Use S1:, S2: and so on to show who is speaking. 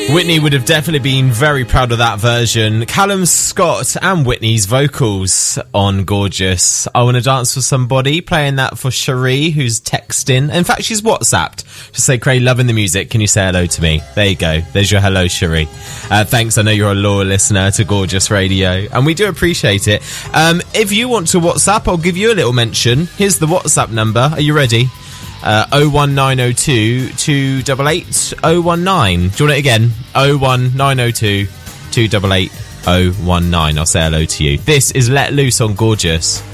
S1: Whitney would have definitely been very proud of that version. Callum Scott and Whitney's vocals on Gorgeous. I Want to Dance for Somebody, playing that for Cherie, who's texting. In fact, she's WhatsApped. Just say, Craig, loving the music. Can you say hello to me? There you go. There's your hello, Cherie. Thanks. I know you're a loyal listener to Gorgeous Radio, and we do appreciate it. If you want to WhatsApp, I'll give you a little mention. Here's the WhatsApp number. Are you ready? 01902 288 019. Do you want it again? 01902 288 019. I'll say hello to you. This is Let Loose on Gorgeous.